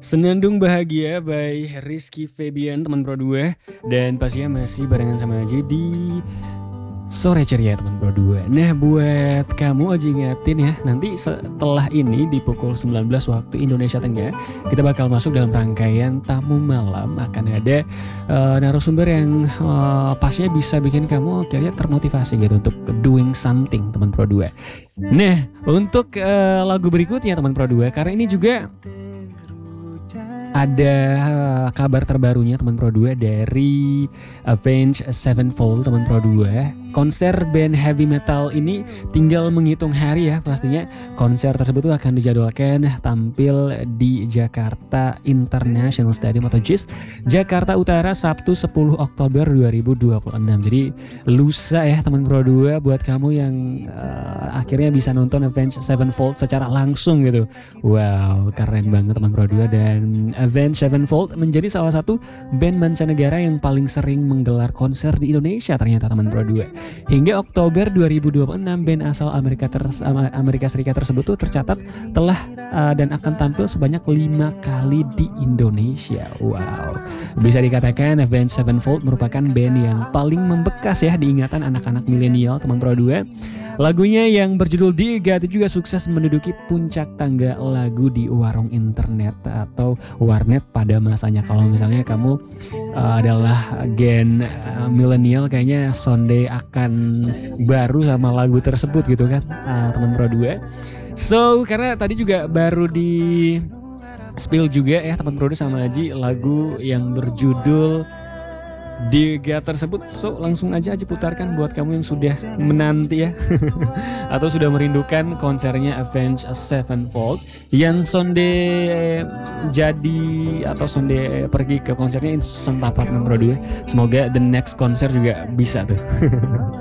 Senandung Bahagia by Rizky Febian teman Pro 2. Dan pastinya masih barengan sama Aji di Sore Ceria teman Pro 2. Nah buat kamu Aji ingetin ya, nanti setelah ini di pukul 19 waktu Indonesia Tengah kita bakal masuk dalam rangkaian tamu malam. Akan ada narasumber yang pastinya bisa bikin kamu akhirnya termotivasi gitu untuk doing something teman Pro 2. Nah untuk lagu berikutnya teman Pro 2, karena ini juga ada kabar terbarunya teman Pro 2 dari Avenged Sevenfold teman Pro 2. Konser band heavy metal ini tinggal menghitung hari ya pastinya. Konser tersebut akan dijadwalkan tampil di Jakarta International Stadium atau JIS Jakarta Utara Sabtu 10 Oktober 2026. Jadi lusa ya teman Pro 2 buat kamu yang akhirnya bisa nonton Avenged Sevenfold secara langsung gitu. Wow, keren banget teman Pro 2. Dan Avenged Sevenfold menjadi salah satu band mancanegara yang paling sering menggelar konser di Indonesia ternyata teman Pro 2. Hingga Oktober 2026 band asal Amerika Serikat tersebut tuh tercatat telah dan akan tampil sebanyak 5 kali di Indonesia. Wow, bisa dikatakan Avenged Sevenfold merupakan band yang paling membekas ya di ingatan anak-anak milenial teman Pro 2. Lagunya yang berjudul Dear God juga sukses menduduki puncak tangga lagu di warung internet atau warnet pada masanya. Kalau misalnya kamu adalah gen milenial, kayaknya Sonde akan baru sama lagu tersebut gitu kan teman Pro 2. So karena tadi juga baru di spill juga ya teman Pro 2 sama Aji lagu yang berjudul Dear God tersebut, so langsung aja putarkan buat kamu yang sudah menanti ya atau sudah merindukan konsernya Avenged Sevenfold. Yang Sonde jadi atau Sonde pergi ke konsernya Instant Papa teman Pro 2. Semoga the next konser juga bisa tuh.